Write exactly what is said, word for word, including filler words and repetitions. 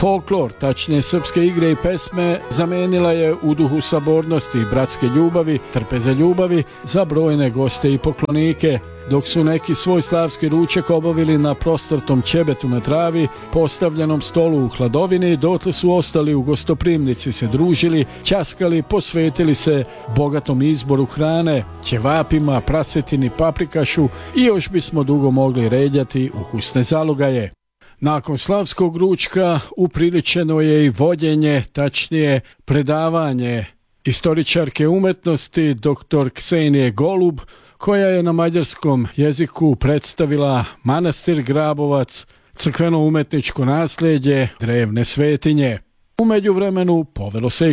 Folklor, tačnije srpske igre i pesme, zamenila je u duhu sabornosti i bratske ljubavi, trpeze ljubavi za brojne goste i poklonike. Dok su neki svoj slavski ručak obavili na prostrtom ćebetu na travi, postavljenom stolu u hladovini, dotle su ostali u gostoprimnici se družili, ćaskali, posvetili se bogatom izboru hrane, ćevapima, prasetini, paprikašu i još bismo dugo mogli ređati ukusne zalogaje. Nakon slavskog ručka upriličeno je i vođenje, tačnije predavanje istoričarke umetnosti dr Ksenije Golub, koja je na mađarskom jeziku predstavila manastir Grabovac, crkveno-umetničko nasljeđe, drevne svetinje. U međuvremenu povelo se i